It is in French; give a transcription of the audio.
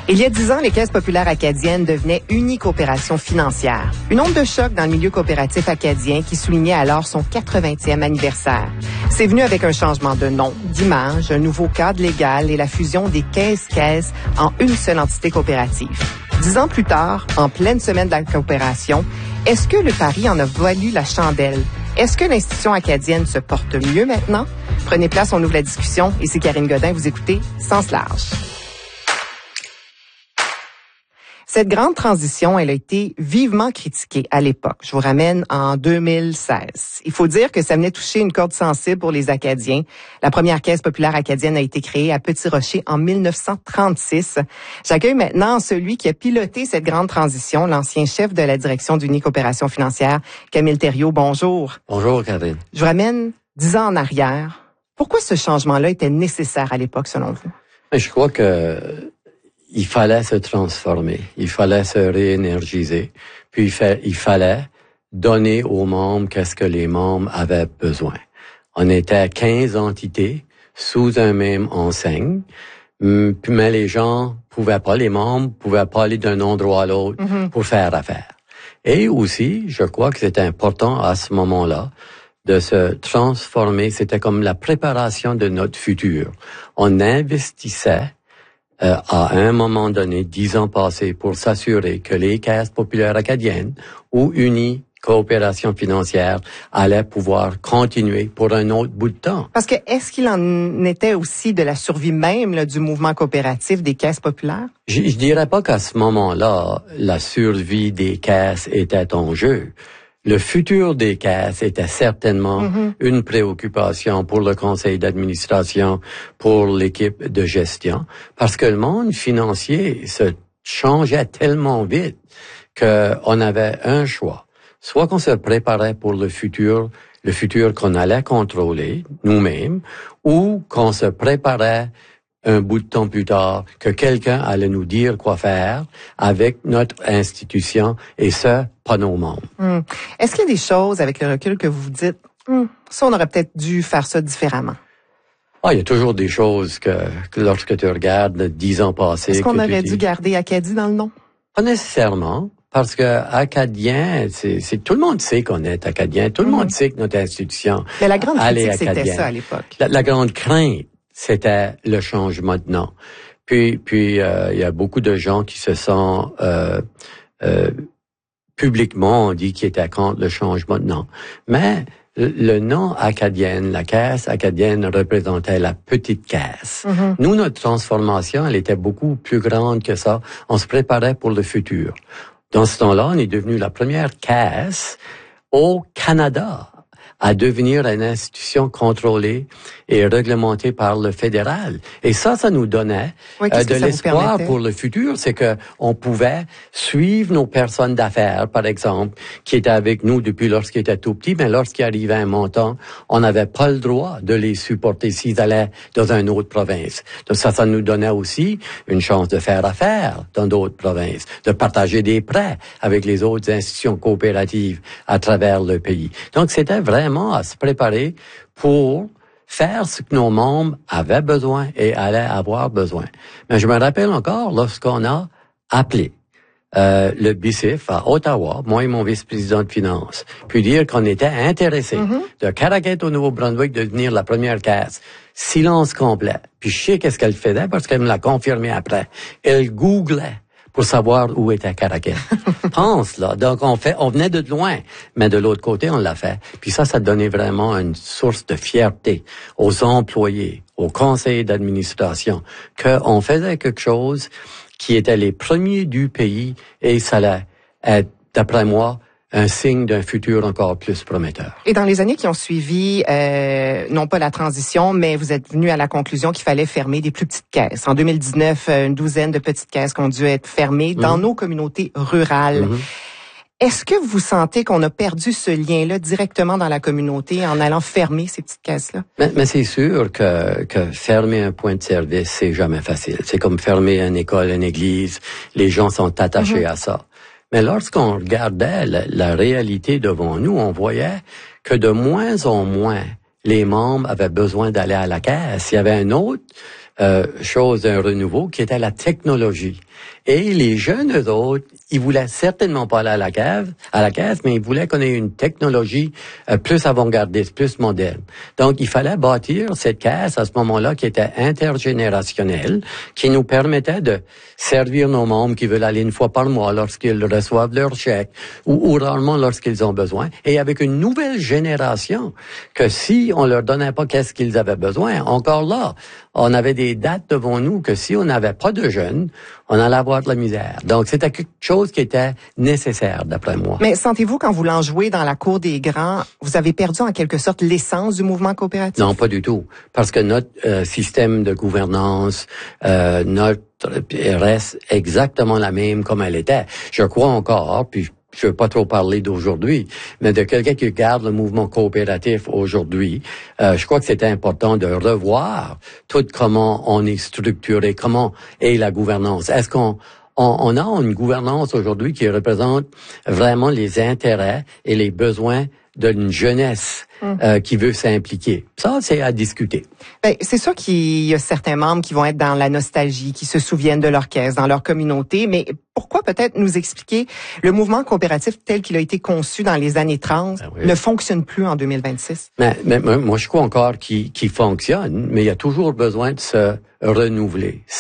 Il y a 10 ans, les caisses populaires acadiennes devenaient Unicoopération financière. Une onde de choc dans le milieu coopératif acadien qui soulignait alors son 80e anniversaire. C'est venu avec un changement de nom, d'image, un nouveau cadre légal et la fusion des caisses en une seule entité coopérative. 10 ans plus tard, en pleine semaine de la coopération, est-ce que le pari en a valu la chandelle? Est-ce que l'institution acadienne se porte mieux maintenant? Prenez place, on ouvre la discussion. Ici Karine Godin, vous écoutez Sens large. Cette grande transition, elle a été vivement critiquée à l'époque. Je vous ramène en 2016. Il faut dire que ça venait toucher une corde sensible pour les Acadiens. La première caisse populaire acadienne a été créée à Petit-Rocher en 1936. J'accueille maintenant celui qui a piloté cette grande transition, l'ancien chef de la direction d'Unicoopération financière, Camille Thériault. Bonjour. Bonjour, Karine. Je vous ramène 10 ans en arrière. Pourquoi ce changement-là était nécessaire à l'époque, selon vous? Je crois que il fallait se transformer, il fallait se réénergiser, puis il fallait donner aux membres qu'est-ce que les membres avaient besoin. On était 15 entités sous un même enseigne, mais les gens pouvaient pas, les membres pouvaient pas aller d'un endroit à l'autre pour faire affaire. Et aussi, je crois que c'était important à ce moment-là de se transformer, c'était comme la préparation de notre futur. On investissait à un moment donné, 10 ans passés, pour s'assurer que les caisses populaires acadiennes ou Unicoopération financière allaient pouvoir continuer pour un autre bout de temps. Parce que est-ce qu'il en était aussi de la survie même là, du mouvement coopératif des caisses populaires? Je dirais pas qu'à ce moment-là, la survie des caisses était en jeu. Le futur des caisses était certainement une préoccupation pour le conseil d'administration, pour l'équipe de gestion, parce que le monde financier se changeait tellement vite qu'on avait un choix. Soit qu'on se préparait pour le futur qu'on allait contrôler nous-mêmes, ou qu'on se préparait un bout de temps plus tard, que quelqu'un allait nous dire quoi faire avec notre institution, et ça, pas nos membres. Est-ce qu'il y a des choses, avec le recul, que vous vous dites, ça, on aurait peut-être dû faire ça différemment? Il y a toujours des choses que lorsque tu regardes 10 ans passés... Est-ce qu'on aurait dû garder Acadie dans le nom? Pas nécessairement, parce que Acadien, c'est tout le monde sait qu'on est Acadien, tout le monde sait que notre institution... Mais la grande critique, c'était ça à l'époque. La grande crainte, c'était le changement de nom. Puis il y a beaucoup de gens qui se sont publiquement dit qu'ils étaient contre le changement de nom. Mais le nom acadienne, la caisse acadienne représentait la petite caisse. Nous, notre transformation, elle était beaucoup plus grande que ça. On se préparait pour le futur. Dans ce temps-là, on est devenu la première caisse au Canada à devenir une institution contrôlée et réglementée par le fédéral. Et ça nous donnait de l'espoir pour le futur. C'est que on pouvait suivre nos personnes d'affaires, par exemple, qui étaient avec nous depuis lorsqu'ils étaient tout petits, mais lorsqu'il arrivait un montant, on n'avait pas le droit de les supporter s'ils allaient dans une autre province. Donc ça nous donnait aussi une chance de faire affaire dans d'autres provinces, de partager des prêts avec les autres institutions coopératives à travers le pays. Donc c'était vraiment à se préparer pour faire ce que nos membres avaient besoin et allaient avoir besoin. Mais je me rappelle encore lorsqu'on a appelé le BICIF à Ottawa, moi et mon vice-président de finances, puis dire qu'on était intéressés de Caraquet au Nouveau-Brunswick de devenir la première caisse. Silence complet. Puis je sais qu'est-ce qu'elle faisait parce qu'elle me l'a confirmé après. Elle googlait pour savoir où était Caraquet. Pense, là. Donc, on venait de loin. Mais de l'autre côté, on l'a fait. Puis ça donnait vraiment une source de fierté aux employés, au conseil d'administration, qu'on faisait quelque chose qui était les premiers du pays et ça allait être, d'après moi, un signe d'un futur encore plus prometteur. Et dans les années qui ont suivi, non pas la transition, mais vous êtes venu à la conclusion qu'il fallait fermer des plus petites caisses. En 2019, une douzaine de petites caisses qui ont dû être fermées dans nos communautés rurales. Est-ce que vous sentez qu'on a perdu ce lien-là directement dans la communauté en allant fermer ces petites caisses-là? Mais c'est sûr que fermer un point de service, c'est jamais facile. C'est comme fermer une école, une église. Les gens sont attachés à ça. Mais lorsqu'on regardait la réalité devant nous, on voyait que de moins en moins, les membres avaient besoin d'aller à la caisse. Il y avait un autre chose d'un renouveau qui était la technologie. Et les jeunes, eux autres, ils voulaient certainement pas aller à la caisse, mais ils voulaient qu'on ait une technologie plus avant-gardiste, plus moderne. Donc, il fallait bâtir cette caisse à ce moment-là qui était intergénérationnelle, qui nous permettait de servir nos membres qui veulent aller une fois par mois lorsqu'ils reçoivent leur chèque ou rarement lorsqu'ils ont besoin. Et avec une nouvelle génération que si on leur donnait pas qu'est-ce qu'ils avaient besoin, encore là, on avait des dates devant nous que si on n'avait pas de jeunes, on allait avoir de la misère. Donc, c'était quelque chose qui était nécessaire, d'après moi. Mais sentez-vous qu'en voulant jouer dans la cour des grands, vous avez perdu en quelque sorte l'essence du mouvement coopératif? Non, pas du tout. Parce que notre système de gouvernance, reste exactement la même comme elle était. Je crois encore, puis je veux pas trop parler d'aujourd'hui, mais de quelqu'un qui regarde le mouvement coopératif aujourd'hui, je crois que c'était important de revoir tout comment on est structuré, comment est la gouvernance. Est-ce qu'on a une gouvernance aujourd'hui qui représente vraiment les intérêts et les besoins d'une jeunesse qui veut s'impliquer. Ça, c'est à discuter. Ben, c'est sûr qu'il y a certains membres qui vont être dans la nostalgie, qui se souviennent de leur caisse, dans leur communauté, mais pourquoi peut-être nous expliquer le mouvement coopératif tel qu'il a été conçu dans les années 30 ne fonctionne plus en 2026? Mais moi, je crois encore qu'il fonctionne, mais il y a toujours besoin de se renouveler.